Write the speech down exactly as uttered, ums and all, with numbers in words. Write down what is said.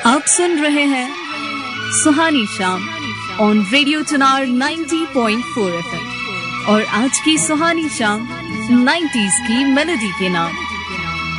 आप सुन रहे हैं सुहानी शाम ऑन रेडियो चुनार नब्बे पॉइंट चार एफएम और आज की सुहानी शाम नाइंटीज़ की मेलोडी के नाम।